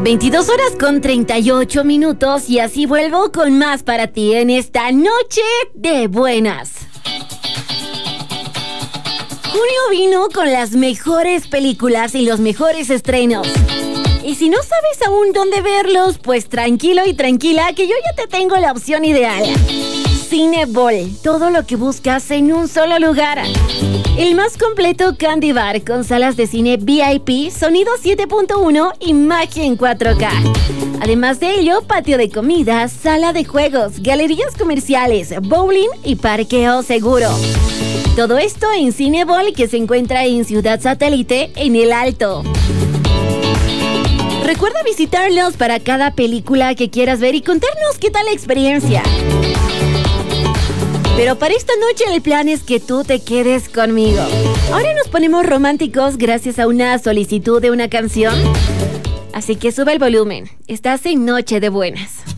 22 horas con 38 minutos y así vuelvo con más para ti en esta noche de buenas. Junio vino con las mejores películas y los mejores estrenos. Y si no sabes aún dónde verlos, pues tranquilo y tranquila que yo ya te tengo la opción ideal. Cinebol, todo lo que buscas en un solo lugar. El más completo Candy Bar con salas de cine VIP, sonido 7.1 y magia en 4K. Además de ello, patio de comida, sala de juegos, galerías comerciales, bowling y parqueo seguro. Todo esto en Cinebol, que se encuentra en Ciudad Satélite, en El Alto. Recuerda visitarlos para cada película que quieras ver y contarnos qué tal la experiencia. Pero para esta noche el plan es que tú te quedes conmigo. Ahora nos ponemos románticos gracias a una solicitud de una canción. Así que sube el volumen. Estás en Noche de Buenas.